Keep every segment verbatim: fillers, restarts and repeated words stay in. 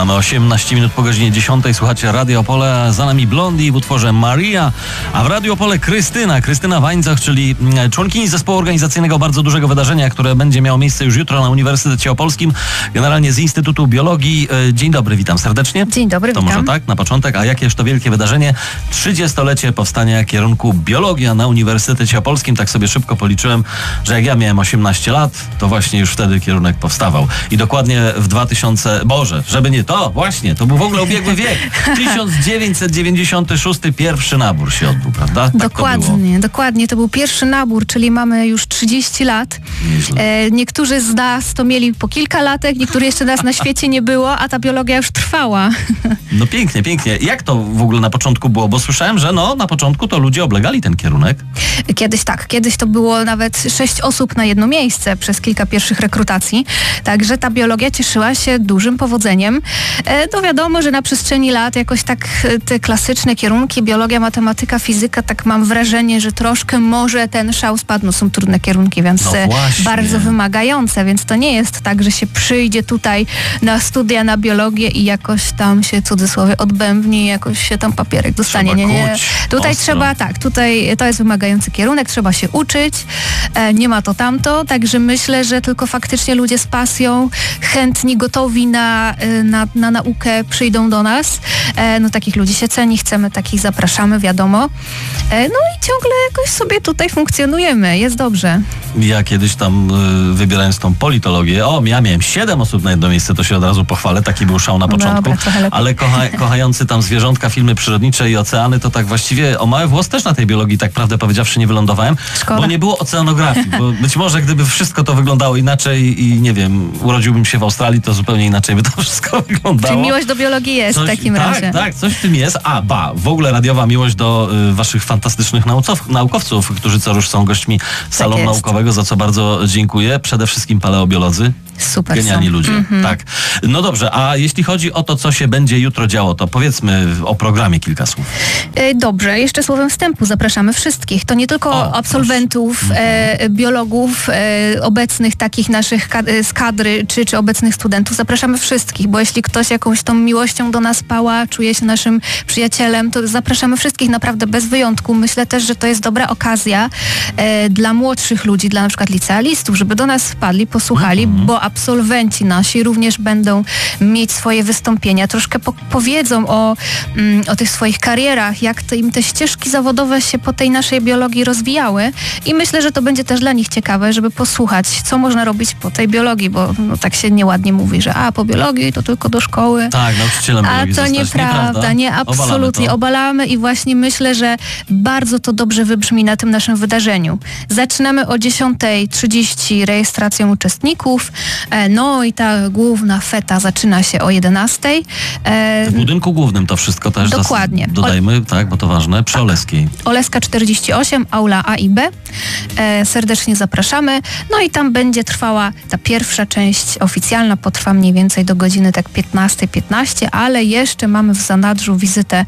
Mamy osiemnaście minut po godzinie dziesiątej. Słuchacie Radio Opole, za nami Blondie w utworze Maria, a w Radio Opole Krystyna, Krystyna Wańcoch, czyli członkini zespołu organizacyjnego bardzo dużego wydarzenia, które będzie miało miejsce już jutro na Uniwersytecie Opolskim, generalnie z Instytutu Biologii. Dzień dobry, witam serdecznie. Dzień dobry, to witam. może tak, na początek, a jakież to wielkie wydarzenie? trzydziestolecie powstania kierunku Biologia na Uniwersytecie Opolskim. Tak sobie szybko policzyłem, że jak ja miałem osiemnaście lat, to właśnie już wtedy kierunek powstawał. I dokładnie w dwa tysiące... Boże, żeby nie to, właśnie, to był w ogóle ubiegły wiek. tysiąc dziewięćset dziewięćdziesiąty szósty pierwszy nabór się odbył, prawda? Tak dokładnie, to było. dokładnie. To był pierwszy nabór, czyli mamy już trzydzieści lat. E, niektórzy z nas to mieli po kilka latek, niektórzy jeszcze nas na świecie nie było, a ta biologia już trwała. No pięknie, pięknie. Jak to w ogóle na początku było? Bo słyszałem, że no na początku to ludzie oblegali ten kierunek. Kiedyś tak, kiedyś to było nawet sześć osób na jedno miejsce przez kilka pierwszych rekrutacji. Także ta biologia cieszyła się dużym powodzeniem. E, no wiadomo, że na przestrzeni lat jakoś tak te klasyczne kierunki, biologia, matematyka, fizyka, tak mam wrażenie, że troszkę może ten szał spadł. No są trudne kierunki, więc no bardzo wymagające, więc to nie jest tak, że się przyjdzie tutaj na studia, na biologię i jakoś tam się, cudzysłowie, odbębni, jakoś się tam papierek dostanie. Trzeba nie, nie. kuć, Tutaj ostro. trzeba, tak, tutaj to jest wymagający kierunek, trzeba się uczyć, e, nie ma to tamto, także myślę, że tylko faktycznie ludzie z pasją, chętni, gotowi na, na, na naukę przyjdą do nas. E, no takich ludzi się ceni, chcemy, takich zapraszamy, wiadomo. E, no i ciągle jakoś sobie tutaj funkcjonujemy, jest dobrze. Ja kiedyś tam y, wybierając tą politologię, o, ja miałem siedem osób na jedno miejsce, to się od razu pochwalę, taki był szał na początku, Dobra, ale kocha, kochający tam zwierzątka, filmy przyrodnicze i oceany, to tak właściwie o mały włos też na tej biologii, tak prawdę powiedziawszy, nie wylądowałem, Szkoda. bo nie było oceanografii, bo być może gdyby wszystko to wyglądało inaczej i nie wiem, urodziłbym się w Australii, to zupełnie inaczej by to wszystko wyglądało. Czyli miłość do biologii jest coś, w takim tak, razie. Tak, tak, coś w tym jest. A, ba, w ogóle radiowa miłość do y, waszych fantastycznych naucow, naukowców, którzy co rusz są gośćmi salonu jest. naukowego, za co bardzo dziękuję. Przede wszystkim paleobiolodzy. Super Genialni są. ludzie, Mm-hmm. tak. No dobrze, a jeśli chodzi o to, co się będzie jutro działo, to powiedzmy o programie kilka słów. E, Dobrze, jeszcze słowem wstępu zapraszamy wszystkich. To nie tylko O, absolwentów, e, biologów, e, obecnych takich naszych kad- z kadry, czy, czy obecnych studentów. Zapraszamy wszystkich, bo jeśli ktoś jakąś tą miłością do nas pała, czuje się naszym przyjacielem, to zapraszamy wszystkich naprawdę bez wyjątku. Myślę też, że to jest dobra okazja e, dla młodszych ludzi, dla na przykład licealistów, żeby do nas wpadli, posłuchali, mm-hmm. bo absolwenci nasi również będą mieć swoje wystąpienia, troszkę po- powiedzą o, mm, o tych swoich karierach, jak to im te ścieżki zawodowe się po tej naszej biologii rozwijały i myślę, że to będzie też dla nich ciekawe, żeby posłuchać, co można robić po tej biologii, bo no, tak się nieładnie mówi, że a po biologii to tylko do szkoły. Tak, nauczycielem A biologii to zostać. nieprawda, nie, absolutnie. Obalamy, Obalamy i właśnie myślę, że bardzo to dobrze wybrzmi na tym naszym wydarzeniu. Zaczynamy o dziesiątej trzydzieści rejestracją uczestników, e, no i ta główna feta zaczyna się o jedenastej. E, w budynku głównym to wszystko też Dokładnie. Zas- dodajmy, tak, bo to ważne, przy Oleskiej. Oleska czterdzieści osiem, aula A i B. E, serdecznie zapraszamy. No i tam będzie trwała ta pierwsza część oficjalna, potrwa mniej więcej do godziny tak piętnasta piętnaście, ale jeszcze mamy w zanadrzu wizytę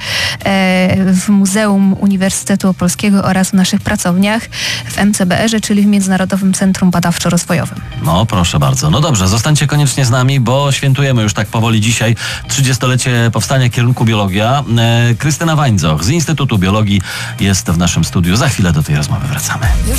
e, w Muzeum Uniwersytetu Opolskiego oraz w naszych pracowniach w M C B R-ze, czyli w Międzynarodowym Centrum Badawczo-Rozwojowym. No proszę bardzo. No dobrze, zostańcie koniecznie z nami, bo świętujemy już tak powoli dzisiaj trzydziestolecie powstania kierunku Biologia. E, Krystyna Wańcoch z Instytutu Biologii jest w naszym studiu. Za chwilę do tej rozmowy wracamy.